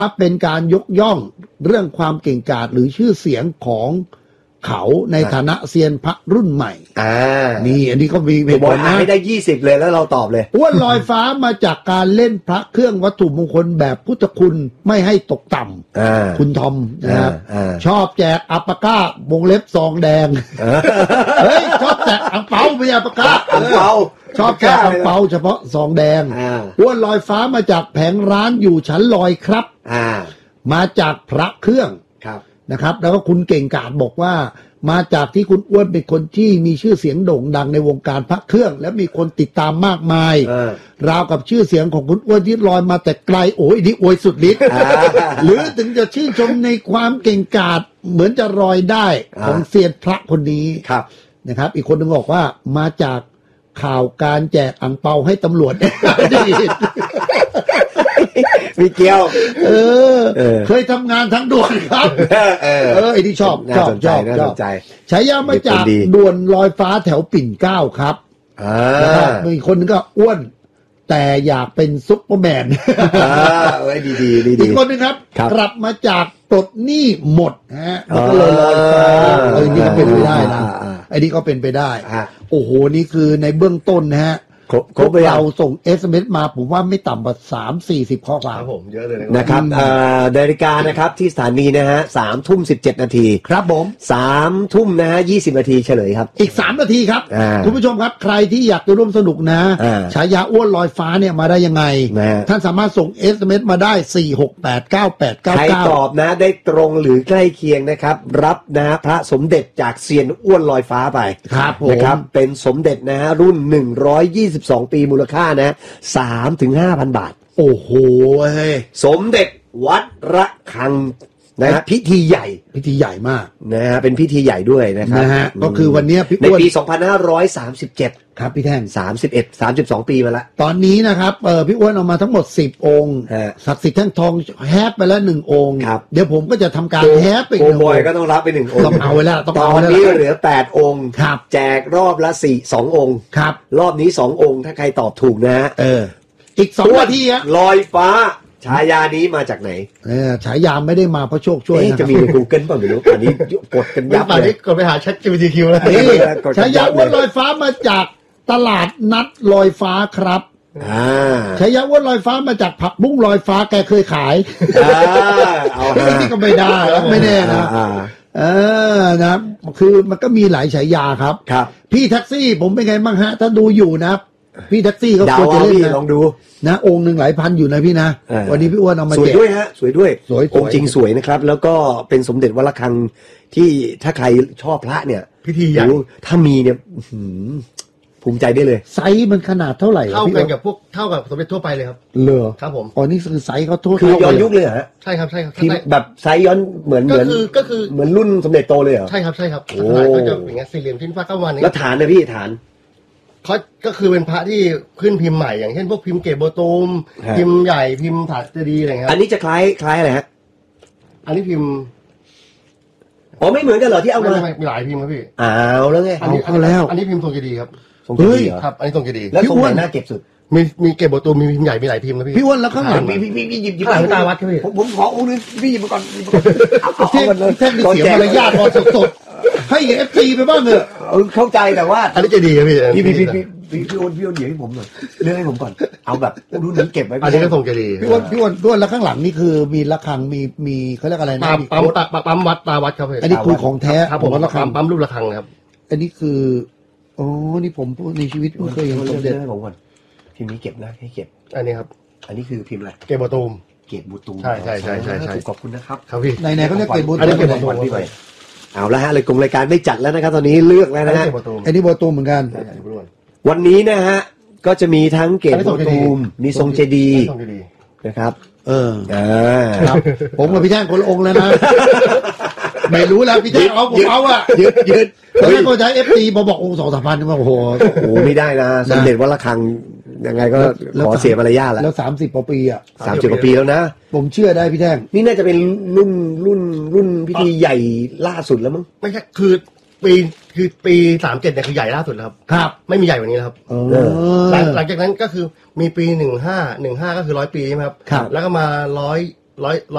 เป็นการยกย่องเรื่องความเก่งกาจหรือชื่อเสียงของเขาในฐานะเซียนพระรุ่นใหม่นี่อันนี้ก็มีเหตุผลนะให้ได้20เลยแล้วเราตอบเลยอ้วนลอยฟ้ามาจากการเล่นพระเครื่องวัตถุมงคลแบบพุทธคุณไม่ให้ตกต่ำคุณทอมนะครับชอบแจกอัปปะก้าวงเล็บซองแดงเฮ้ยชอบแจกอังเปาไม่ใช่อัปปะก้าอังเปาชอบแจกอังเปาเฉพาะซองแดงอ้วนลอยฟ้ามาจากแผงร้านอยู่ชั้นลอยครับมาจากพระเครื่องนะครับแล้วก็คุณเก่งกาจบอกว่ามาจากที่คุณอ้วนเป็นคนที่มีชื่อเสียงโด่งดังในวงการพระเครื่องและมีคนติดตามมากมายราวกับชื่อเสียงของคุณอ้วนที่ลอยมาแต่ไกลโอ้ยนี่อวยสุดฤทธิ์หรือถึงจะชื่นชมในความเก่งกาจเหมือนจะลอยได้ของเซียนพระคนนี้นะครับอีกคนนึงบอกว่ามาจากข่าวการแจกอั่งเปาให้ตำรวจมีเกี่ยวเคยทำงานทั้งด่วนครับไอ้ที่ชอบฉายามาจากด่วนลอยฟ้าแถวปิ่นเกล้าครับมีคนนึงก็อ้วนแต่อยากเป็นซุปเปอร์แมนดีอีกคนนึงครับกลับมาจากปลดหนี้หมดฮะมันก็เลยลอยฟ้านี่ก็เป็นไปได้นะไอ้นี่ก็เป็นไปได้โอ้โหนี่คือในเบื้องต้นนะฮะเราส่ง SMS มาผมว่าไม่ต่ำกว่า30-40ข้อความผมเยอะเลยนะครับนาฬิกานะครับที่สถานีนะฮะ3:17 นาทีครับผม 3 ทุ่มนะฮะ20 นาทีเฉลยครับอีก3 นาทีครับคุณผู้ชมครับใครที่อยากจะร่วมสนุกนะฉายาอ้วนลอยฟ้าเนี่ยมาได้ยังไงท่านสามารถส่ง SMS มาได้4689899ใครตอบนะได้ตรงหรือใกล้เคียงนะครับรับนะพระสมเด็จจากเซียนอ้วนลอยฟ้าไปนะครับเป็นสมเด็จนะฮะรุ่น122 ปีมูลค่านะ 3-5,000 บาทโอ้โหสมเด็จวัดระฆังนะฮะพิธีใหญ่มากนะฮะเป็นพิธีใหญ่ด้วยนะครับก็คือวันนี้ในปี2537 ครับพี่แท่ง 32 ปีมาแล้วตอนนี้นะครับพี่อ้วนเอามาทั้งหมด10 องค์ศักดิ์สิทธิ์แท่งทองแฮปไปแล้ว1 องค์เดี๋ยวผมก็จะทำการแฮปไปอีก1 องค์ก็ต้องรับไป1 องค์ต้องเอาไว้แล้วตอนนี้เหลือ8 องค์แจกรอบละ2 องค์รอบนี้2 องค์ถ้าใครตอบถูกนะอีก2 นาทีลอยฟ้าฉายานี้มาจากไหนฉายาไม่ได้มาเพราะโชคช่วยนะจะมีใน Google ป่ะไม่รู้อันนี้กดกันยับเลยกดไปหา ChatGPT แล้วฉายาอ้วนลอยฟ้ามาจากตลาดนัดลอยฟ้าครับฉายาอ้วนลอยฟ้ามาจากผักบุ้งลอยฟ้าแกเคยขายเอาที่ก็ไม่ได้ไม่แน่นะนะคือมันก็มีหลายฉายาครับพี่แท็กซี่ผมเป็นไงบ้างฮะถ้าดูอยู่นะพี่แท็กซี่เขาควรจะเล่นนะลองดูนะองค์หนึ่งหลายพันอยู่นะพี่นะวันนี้พี่อ้วนเอามาแจกสวยด้วยฮะสวยด้วยองค์จริงสวยนะครับแล้วก็เป็นสมเด็จวัดระฆังที่ถ้าใครชอบพระเนี่ยพิธีใหญ่ถ้ามีเนี่ยภูมิใจได้เลยไซส์มันขนาดเท่าไหร่เท่ากันกับเท่ากับสมเด็จทั่วไปเลยครับครับผมอ๋อนี่คือไซส์เขาคือย้อนยุคเลยเหรอใช่ครับที่แบบไซส์ย้อนเหมือนก็คือเหมือนรุ่นสมเด็จโตเลยเหรอใช่ครับขนาดก็จะอย่างเงี้ยสี่เหลี่ยมทิ้นฟ้าเข้ามาเนี่ยแล้วฐานนะพี่ฐานเขาก็คือเป็นพระที่ขึ้นพิมพ์ใหม่อย่างเช่นพวกพิมพ์เกศโบตูมพิมพ์ใหญ่พิมพ์ถาดเจดีย์อะไรเงี้ยอันนี้จะคล้ายอะไรฮะอันนี้พิมพ์อ๋อไม่เหมือนกันเหรอที่เอามามีหลายพิมพ์ครับพี่แล้วไงเอาแล้วอันนี้พิมพ์ทรงเจดีย์ครับเฮ้ยครับอันนี้ทรงเจดีย์แล้วทรงไหนน่าเก็บสุดมีเกศโบตูมมีพิมพ์ใหญ่มีหลายพิมพ์ครับพี่อ้วนแล้วข้างหลังพี่หยิบข้างหลังตาวัดครับพี่ผมขอองค์นึงพี่หยิบมาก่อนเอากันเลยแท่งเสียมารยาทพอสดๆให้เอฟซีไปบ้างเถอะเข้าใจแต่ว่าอันนี้เจดีย์ครับพี่อ้วนเดี๋ยวให้ผมหน่อยเรื่องให้ผมก่อนเอาแบบรุ่นนี้เก็บไว้อันนี้ก็ทรงเจดีย์พี่อ้วนแล้วข้างหลังนี่คือมีระฆังมีเขาเรียกอะไรนะปั๊มวัดตาวัดครับอันนี้คือของแท้ครับผมระฆังปั๊มรูประฆังครับอันนี้คืออ๋อนี่ผมในชีวิตไม่เคยเห็นสมเด็จผมก่อนพิมพ์นี้เก็บนะให้เก็บอันนี้ครับอันนี้คือพิมพ์อะไรเกศโบตูมใช่ขอบคุณนะครับครับพี่ไหนๆเขาเรียกเกศโบตูมอันนี้เกศโบตูมพี่ไปเอาละฮะเลยกรมรายการไม่จัดแล้วนะครับตอนนี้เลือกแล้วนะฮะอันนี้โบตูมเหมือนกันวันนี้นะฮะก็จะมีทั้งเกศโบตูมมีทรงเจดีย์นะครับครับผมกับพี่แท่งคนละองค์แล้วนะไม่รู้แล้วพี่แท่งเอาอะยืดตอนแรกก็ใช้ FT พอบอกองค์2-3,000ก็โอ้โหไม่ได้นะสมเด็จวัดระฆังยังไงก็ขอเสียมารยาทแล้ว30 กว่าปีอ่ะ 30 กว่าปีแล้วนะผมเชื่อได้พี่แท่งนี่น่าจะเป็นรุ่นพิธีใหญ่ล่าสุดแล้วมั้งไม่ใช่คือปี37เนี่ยคือใหญ่ล่าสุดแล้วครับไม่มีใหญ่กว่านี้แล้วครับหลังจากนั้นก็คือมีปี15ก็คือ100 ปีใช่ไหมครับแล้วก็มา100